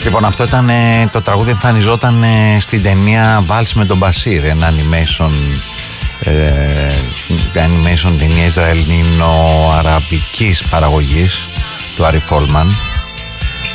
Λοιπόν, αυτό ήταν το τραγούδι, εμφανιζόταν στην ταινία Βάλς με τον Μπασίρ, ένα animation ταινία Ισραηλινο-αραβικής παραγωγής του Άρη Φόλμαν.